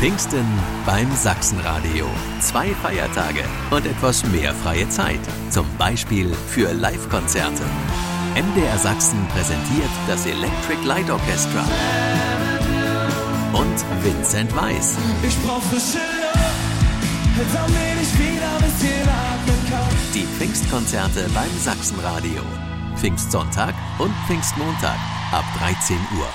Pfingsten beim Sachsenradio. 2 Feiertage und etwas mehr freie Zeit. Zum Beispiel für Live-Konzerte. MDR Sachsen präsentiert das Electric Light Orchestra und Vincent Weiss. Ich brauch frische Luft, damit ich wieder ein bisschen atmen kann. Die Pfingstkonzerte beim Sachsenradio. Pfingstsonntag und Pfingstmontag ab 13 Uhr.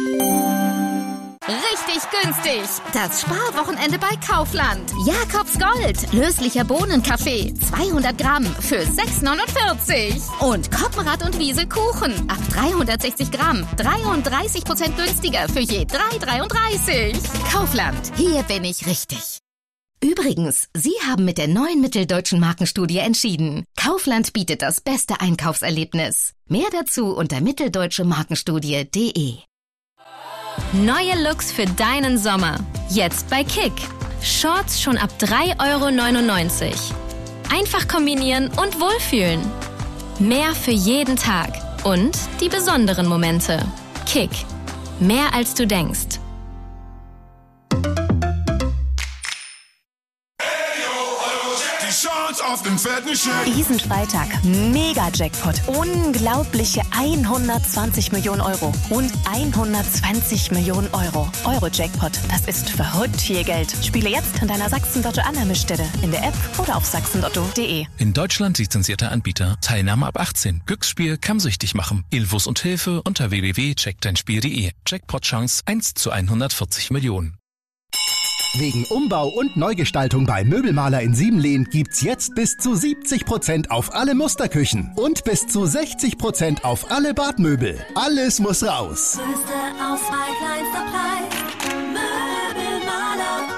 Richtig günstig. Das Sparwochenende bei Kaufland. Jakobs Gold. Löslicher Bohnenkaffee. 200 Gramm für 6,49. Und Koppenrad und Wiesel Kuchen. Ab 360 Gramm. 33% günstiger für je 3,33. Kaufland. Hier bin ich richtig. Übrigens, Sie haben mit der neuen Mitteldeutschen Markenstudie entschieden. Kaufland bietet das beste Einkaufserlebnis. Mehr dazu unter mitteldeutschemarkenstudie.de. Neue Looks für deinen Sommer. Jetzt bei Kick. Shorts schon ab 3,99 €. Einfach kombinieren und wohlfühlen. Mehr für jeden Tag. Und die besonderen Momente. Kick. Mehr als du denkst. Auf den fetten Scheck. Diesen Freitag Mega-Jackpot. Unglaubliche 120 Millionen Euro und 120 Millionen Euro. Euro-Jackpot, das ist verrückt viel Geld. Spiele jetzt an deiner Sachsen-Lotto-Annahmestelle, in der App oder auf sachsenlotto.de. In Deutschland lizenzierter Anbieter. Teilnahme ab 18. Glücksspiel kann süchtig machen. Infos und Hilfe unter www.checkdeinspiel.de. Jackpot-Chance 1 zu 140 Millionen. Wegen Umbau und Neugestaltung bei Möbelmaler in Siebenlehn gibt's jetzt bis zu 70% auf alle Musterküchen und bis zu 60% auf alle Badmöbel. Alles muss raus. Größte Auswahl, kleinster Preis. Möbelmaler.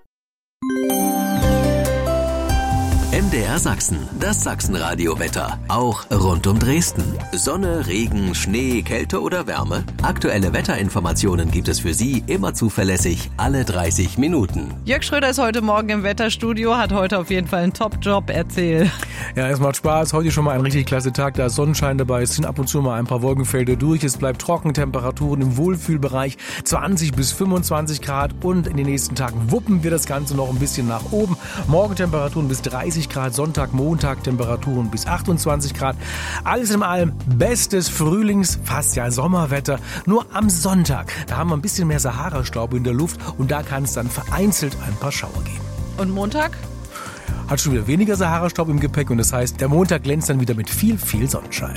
MDR Sachsen, das Sachsenradio-Wetter. Auch rund um Dresden. Sonne, Regen, Schnee, Kälte oder Wärme. Aktuelle Wetterinformationen gibt es für Sie immer zuverlässig alle 30 Minuten. Jörg Schröder ist heute Morgen im Wetterstudio, hat heute auf jeden Fall einen Top-Job. Erzähl. Ja, es macht Spaß. Heute schon mal ein richtig klasse Tag. Da ist Sonnenschein dabei. Es sind ab und zu mal ein paar Wolkenfelder durch. Es bleibt trocken. Temperaturen im Wohlfühlbereich 20 bis 25 Grad. Und in den nächsten Tagen wuppen wir das Ganze noch ein bisschen nach oben. Morgen Temperaturen bis 30 Grad. Sonntag, Montag Temperaturen bis 28 Grad. Alles in allem bestes Frühlings-, fast ja Sommerwetter. Nur am Sonntag, da haben wir ein bisschen mehr Sahara-Staub in der Luft. Und da kann es dann vereinzelt ein paar Schauer geben. Und Montag? Hat schon wieder weniger Sahara-Staub im Gepäck und das heißt, der Montag glänzt dann wieder mit viel, viel Sonnenschein.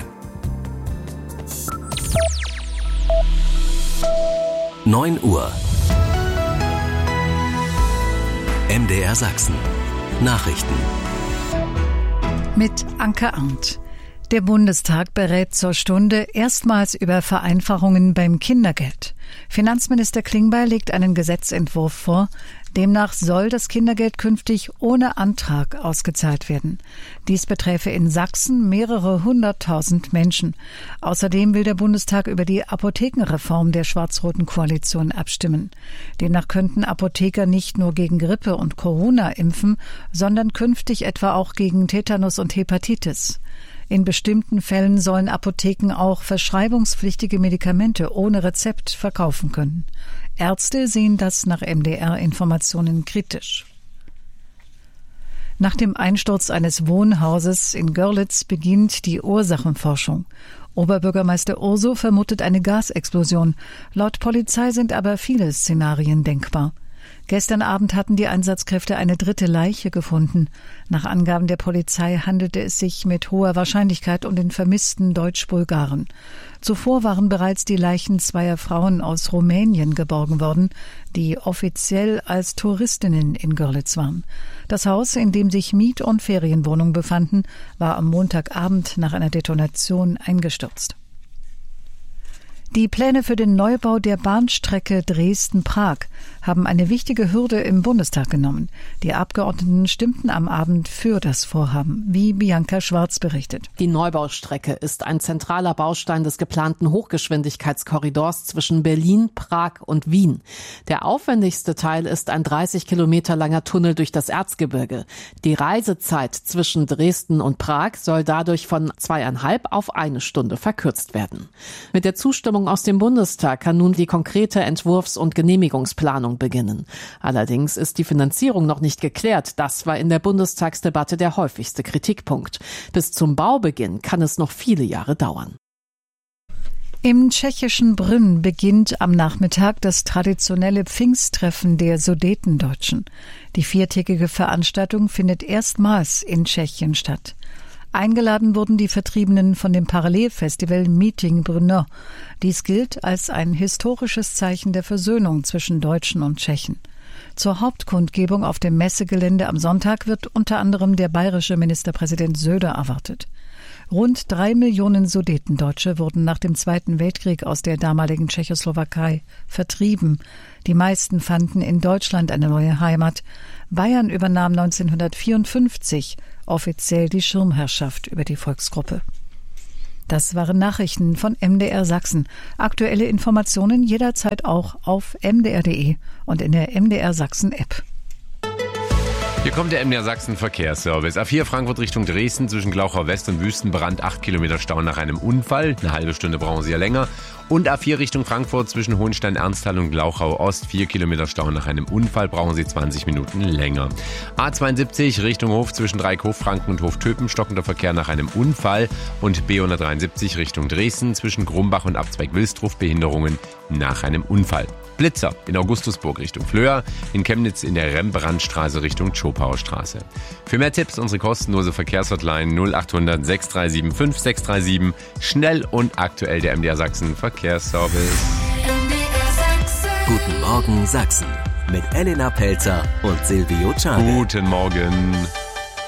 9 Uhr. MDR Sachsen. Nachrichten. Mit Anke Arndt. Der Bundestag berät zur Stunde erstmals über Vereinfachungen beim Kindergeld. Finanzminister Klingbeil legt einen Gesetzentwurf vor. Demnach soll das Kindergeld künftig ohne Antrag ausgezahlt werden. Dies beträfe in Sachsen mehrere 100.000 Menschen. Außerdem will der Bundestag über die Apothekenreform der schwarz-roten Koalition abstimmen. Demnach könnten Apotheker nicht nur gegen Grippe und Corona impfen, sondern künftig etwa auch gegen Tetanus und Hepatitis. In bestimmten Fällen sollen Apotheken auch verschreibungspflichtige Medikamente ohne Rezept verkaufen können. Ärzte sehen das nach MDR-Informationen kritisch. Nach dem Einsturz eines Wohnhauses in Görlitz beginnt die Ursachenforschung. Oberbürgermeister Urso vermutet eine Gasexplosion. Laut Polizei sind aber viele Szenarien denkbar. Gestern Abend hatten die Einsatzkräfte eine dritte Leiche gefunden. Nach Angaben der Polizei handelte es sich mit hoher Wahrscheinlichkeit um den vermissten Deutsch-Bulgaren. Zuvor waren bereits die Leichen zweier Frauen aus Rumänien geborgen worden, die offiziell als Touristinnen in Görlitz waren. Das Haus, in dem sich Miet- und Ferienwohnungen befanden, war am Montagabend nach einer Detonation eingestürzt. Die Pläne für den Neubau der Bahnstrecke Dresden-Prag haben eine wichtige Hürde im Bundestag genommen. Die Abgeordneten stimmten am Abend für das Vorhaben, wie Bianca Schwarz berichtet. Die Neubaustrecke ist ein zentraler Baustein des geplanten Hochgeschwindigkeitskorridors zwischen Berlin, Prag und Wien. Der aufwendigste Teil ist ein 30 Kilometer langer Tunnel durch das Erzgebirge. Die Reisezeit zwischen Dresden und Prag soll dadurch von 2,5 auf 1 Stunde verkürzt werden. Mit der Zustimmung Zustimmung aus dem Bundestag kann nun die konkrete Entwurfs- und Genehmigungsplanung beginnen. Allerdings ist die Finanzierung noch nicht geklärt. Das war in der Bundestagsdebatte der häufigste Kritikpunkt. Bis zum Baubeginn kann es noch viele Jahre dauern. Im tschechischen Brünn beginnt am Nachmittag das traditionelle Pfingsttreffen der Sudetendeutschen. Die 4-tägige Veranstaltung findet erstmals in Tschechien statt. Eingeladen wurden die Vertriebenen von dem Parallelfestival Meeting Brno. Dies gilt als ein historisches Zeichen der Versöhnung zwischen Deutschen und Tschechen. Zur Hauptkundgebung auf dem Messegelände am Sonntag wird unter anderem der bayerische Ministerpräsident Söder erwartet. Rund 3 Millionen Sudetendeutsche wurden nach dem Zweiten Weltkrieg aus der damaligen Tschechoslowakei vertrieben. Die meisten fanden in Deutschland eine neue Heimat. Bayern übernahm 1954 offiziell die Schirmherrschaft über die Volksgruppe. Das waren Nachrichten von MDR Sachsen. Aktuelle Informationen jederzeit auch auf mdr.de und in der MDR Sachsen App. Hier kommt der MDR Sachsen Verkehrsservice. A4 Frankfurt Richtung Dresden zwischen Glauchau West und Wüstenbrand 8 Kilometer Stau nach einem Unfall. Eine halbe Stunde brauchen Sie ja länger. Und A4 Richtung Frankfurt zwischen Hohenstein-Ernsthal und Glauchau Ost 4 Kilometer Stau nach einem Unfall. Brauchen Sie 20 Minuten länger. A72 Richtung Hof zwischen Dreieck-Hochfranken und Hof-Töpen stockender Verkehr nach einem Unfall. Und B173 Richtung Dresden zwischen Grumbach und Abzweig-Wilsdruf Behinderungen nach einem Unfall. Blitzer in Augustusburg Richtung Flöa, in Chemnitz in der Rembrandtstraße Richtung Schopauer Straße. Für mehr Tipps unsere kostenlose Verkehrshotline 0800 637 5637. Schnell und aktuell der MDR Sachsen Verkehrsservice. Guten Morgen Sachsen mit Elena Pelzer und Silvio Czarne. Guten Morgen.